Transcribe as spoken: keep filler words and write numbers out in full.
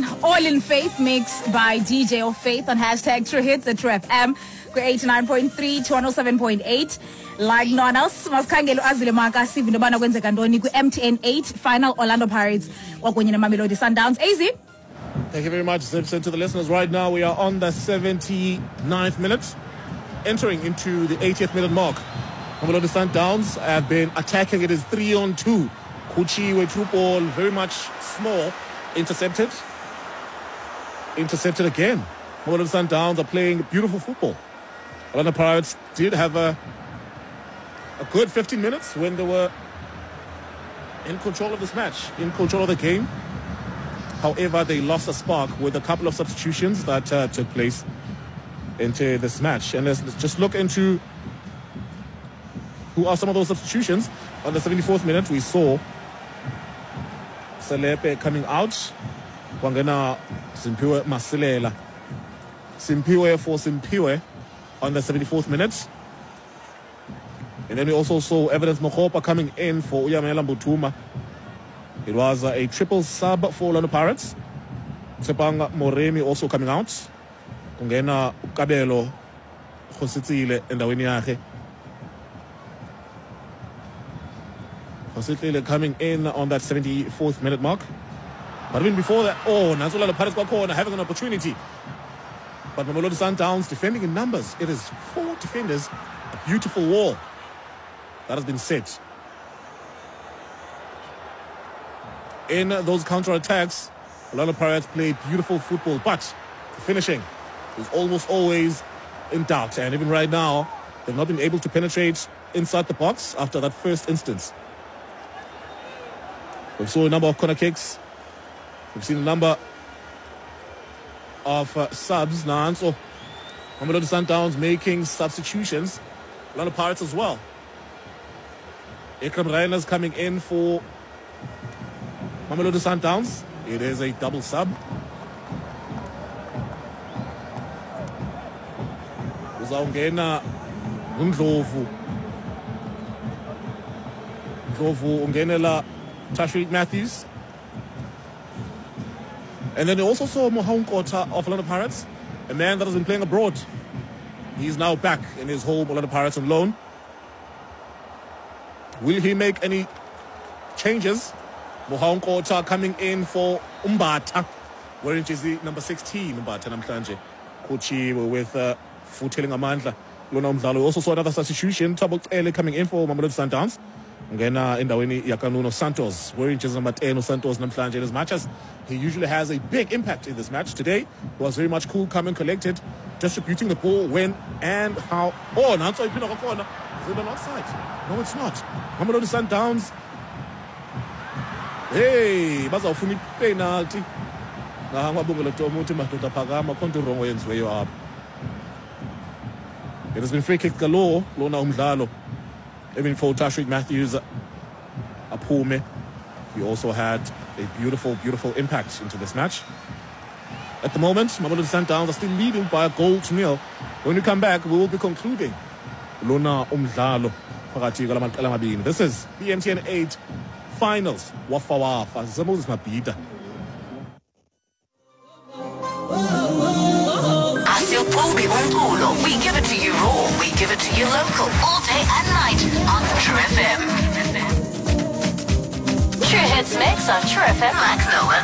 All in Faith, mixed by D J of Faith on hashtag True Hits at True F M. eighty-nine point three to one oh seven point eight. Like no one else, masikhangela uazile maka sivi ndobana kwenzeka ntoni ku M T N eight final Orlando Pirates kwakunye neMamelodi Sundowns. A Z. Thank you very much, Simpson. To the listeners, right now we are on the seventy-ninth minute, entering into the eightieth minute mark. Mamelodi Sundowns have been attacking. It is three on two. Kuchi with through ball, very much small, intercepted. Intercepted again. Mamelodi Sundowns are playing beautiful football. Orlando Pirates did have a, a good fifteen minutes when they were in control of this match, in control of the game. However, they lost a spark with a couple of substitutions that uh, took place into this match. And let's, let's just look into who are some of those substitutions. On the seventy-fourth minute, we saw Selepe coming out. Kwangena Simpiwe Masilela. Simpiwe for Simpiwe on the seventy-fourth minute. And then we also saw Evidence Mokhopa coming in for Uyamela Mbutuma. It was uh, a triple sub for Orlando Pirates. Tsepang Moremi also coming out. Kungena Kabelo Khositsile endaweni yakhe. Khositsile coming in on that seventy-fourth minute mark. But even before that, oh, Orlando Pirates got corner, having an opportunity. But Mamelodi Sundowns defending in numbers. It is four defenders, a beautiful wall that has been set. In those counter-attacks, Orlando Pirates played beautiful football, but the finishing is almost always in doubt. And even right now, they've not been able to penetrate inside the box after that first instance. We've seen a number of corner kicks. We've seen a number of uh, subs now. So Mamelodi Sundowns making substitutions. Orlando Pirates as well. Ikram Reyners coming in for Mamelodi Sundowns. It is a double sub. Uzawungena uNdlovu. Ndlovu ungenela Tashreeq Matthews. And then they also saw Mohaun Kota of Orlando Pirates, a man that has been playing abroad. He's now back in his home, Orlando Pirates, on loan. Will he make any changes? Mohaun Kota coming in for Umbata, wearing jersey number sixteen. Umbata namhlanje. Kuchi with uh, Futeling Amandla. Lona Umdlalo. We also saw another substitution. Thabo Cele coming in for Mamelodi Sundowns. Ngena endaweni Yakanuno Santos, wearing jersey number ten. Santos namhlanje. As much as he usually has a big impact in this match, today was very much cool, calm and collected, distributing the ball when and how. Oh, now it's a corner. Is it an offside? No, it's not. Mamelodi Sundowns. Hey, bazawufuna penalty. Ngahangabongela Tomuthi madoda phakama konto wrong wenziweyo apha. It has been free kick galore lona umdlalo. Even for Tashreeq Matthews aphume. He also had a beautiful, beautiful impact into this match. At the moment, Mamelodi Sundowns are still leading by a goal to nil. When we come back, we will be concluding lona umdlalo phakathi kwalamaqela amabini. This is the M T N eight finals. Wafa wafa. Zimoses Mabhida. We give it to you raw. We give it to you local. All day and night on True F M. True Hits Mix on True F M like no one